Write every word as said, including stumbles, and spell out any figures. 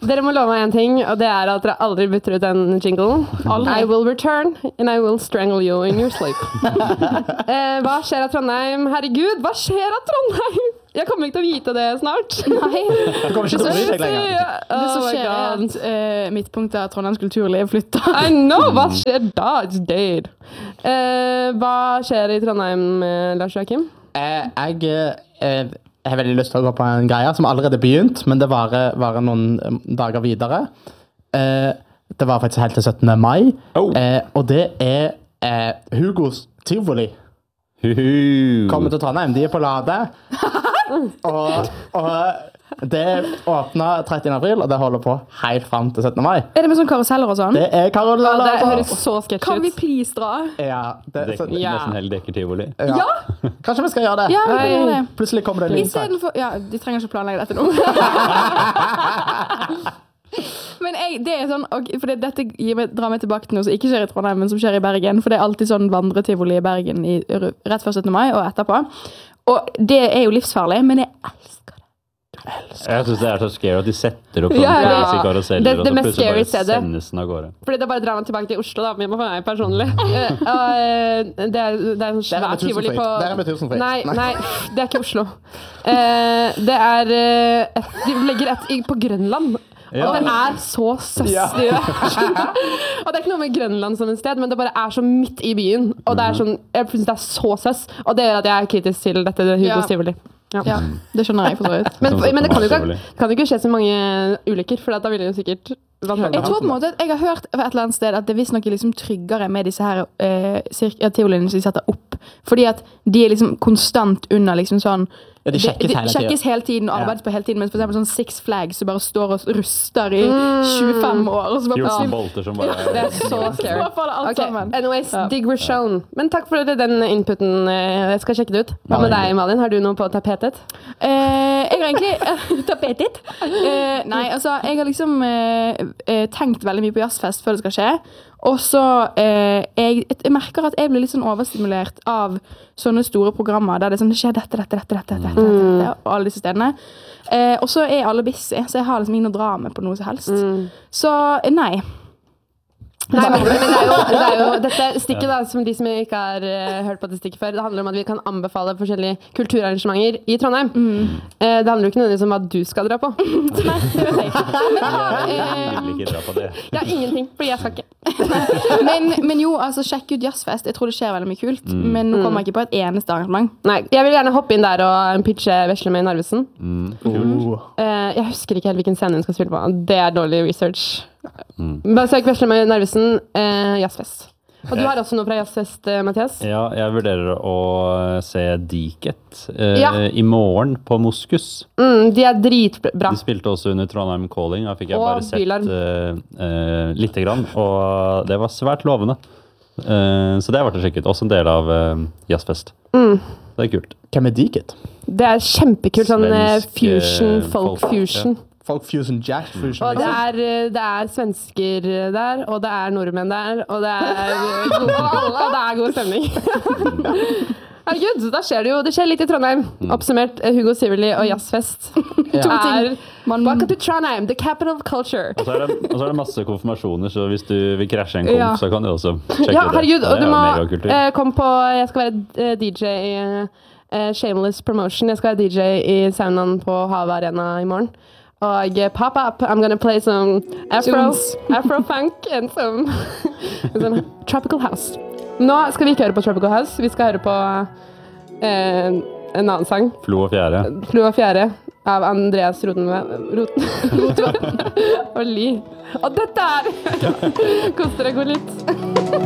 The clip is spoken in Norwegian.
Dere må love meg en ting, og det er at dere aldri bytter ut den jinglen. I will return, and I will strangle you in your sleep. eh, hva skjer av Trondheim? Herregud, hva skjer av Trondheim? Jeg kommer ikke til å vite det snart. Nei. Du kommer ikke til å vite det lenger. Det som Oh my skjer er God. at uh, midtpunktet av Trondheims kulturliv flytter. I know, hva skjer da? It's dead. Eh, hva skjer i Trondheim, eh, Lars Joakim? Eh, jeg, eh, jeg har veldig lyst til å gå på en greie som allerede begynt, men det varer, varer noen eh, dager videre. Eh, det var faktisk helt til syttende mai, Oh. eh, og det er eh, Hugos Tivoli. Huhu. Kommer til Trondheim, de er på Lade. og, og det åpner trettende april, og det holder på helt frem til syttende mai. Er det med sånn karuseller og sånn? Det er Karol Ja, det Lade. høres så sketch Kan vi ut. please dra? Ja, det, Dek, så, Ja. Nesten helt dekker tivoli. ja. Kanskje vi skal gjøre det? Ja, vi kan Nei. gjøre det. Plutselig kommer det en I lydsak. stedet for, ja, de trenger ikke planlegge dette nå. Men jeg, det er sånn, ok, for det, dette gir meg, drar meg tilbake til noe som ikke skjer i Trondheim, men som skjer i Bergen, for det er alltid sånn vandretivoli i Bergen i, rett før syttende mai og etterpå. Og det er jo livsfarlig, men jeg elsker det. Jeg synes det er så scary at de setter opp Ja, sånne ja. crazy karuseller, Det- og det så mest plutselig scary bare stedet. sendes den av gårde. Fordi det bare drar meg tilbake til Oslo, da, men for meg personlig. Eh, og, eh, det er, det er en Der er svær vi tivoli tusenfritt. på... Der er vi tusenfritt. Nei, nei, det er ikke Oslo. Eh, det er... eh, et, de legger et i- på Grønland. Ja. Og det er så søstig. Ja. Og det er ikke noe med Grønland som en sted, men det bare er så midt i byen. Og det er sånn, jeg synes det er så søs. Og det gjør at jeg er kritisk til dette Hugos Ja. Tivoli. Ja. Ja, det skjønner jeg for så vidt. Men, Sånn men det kan jo ikke, tivoli. kan jo ikke skje så mange ulykker, for da vil det jo sikkert... Man hører Jeg det. tror på en måte at jeg har hørt fra et eller annet sted at det er visst noe liksom tryggere med disse her eh, cirk- ja, tivoliene som de setter opp. Fordi at de er liksom konstant under liksom sånn Ja, de sjekkes hele tiden. sjekkes hele tiden og Ja. arbeides på hele tiden. Men for eksempel sånn Six Flags som bare står og ruster i tjuefem år. Og så bare fjorten plutselig bolter som bare... Det er så scary. bare faller alt Ok, sammen. anyways, Ja. dig was shown. Men takk for den inputen. eh, Jeg skal sjekke det ut. Hva med deg, Malin? Har du noe på tapetet? Eh, jeg har egentlig tapetet. Eh, nei, altså, jeg har liksom eh, eh, tenkt veldig mye på jazzfest før det skal skje. Og så eh, jeg, jeg merker at jeg blir litt sånn overstimulert av sånne store programmer der det, er sånn, det skjer dette, dette, dette, dette, dette, dette, dette og alle disse stedene. Eh, og så er alle busy, så jeg har liksom ingen å dra med på noe som helst. Så eh, nei. Nei, men, men det, er jo, det er jo dette stikket, da, som de som ikke har uh, hørt på det stikket før, det handler om at vi kan anbefale forskjellige kulturarrangementer i Trondheim. Eh, det handler jo ikke nødvendigvis om hva du skal dra på. Nei, det vet jeg ikke. Jeg vil ikke dra på det. Ja, ingenting, fordi jeg skal ikke. Men, men jo, altså, sjekk ut jazzfest. Jeg tror det skjer veldig mye kult. Men nå kommer jeg ikke på et eneste arrangement. Nei, jeg vil gjerne hoppe inn der og pitche Vesle med Narvesen. Oh. Eh, jeg husker ikke helt hvilken scene hun skal spille på. Det er dårlig research. Bare søk Vesle med Narvesen, eh, jazzfest. Og du har også noe fra jazzfest, eh, Mathias? Ja, jeg vurderer å se Diket eh, Ja. i morgen på Moskus. Mm, de er dritbra. De spilte også under Trondheim Calling. Da fikk jeg Og bare sett Bylarm. uh, uh, lite grann, og det var svært lovende. Eh, så det er verdt å sjekke ut. Også en del av uh, jazzfest. Det er kult. Hvem er Diket? Det er kjempekult, sånn eh, Svensk, eh, fusion, folk folk, fusion. Folk fusion, jack fusion. Og det liksom. er, eh, det er svensker der, og det er nordmenn der, og det er, eh, god, og det er god stemning. Herregud, da skjer det jo, det skjer litt i Trondheim. Oppsummert, eh, Hugo Tivoli og jazzfest. Ja. To ting. Er, welcome to Trondheim, the capital of culture. Og så er det, og så er det masse konfirmasjoner, så hvis du vil krasje en konf, Ja. så kan du også sjekke Ja, det. herregud, Det og er du jo må megakultur. eh, komme på, jeg skal være eh, D J i eh, Shameless Promotion, jeg skal være D J i saunaen på Havet Arena i morgen. Og uh, pop up, I'm gonna play some afro, afro-funk and some, some tropical house. Nå skal vi ikke høre på tropical house, vi skal høre på eh, en annen sang. Flo og fjære. Flo og fjære av Andreas Rotenve- Roten- Rotevatn og Li. Og dette er Kos dere, gå litt.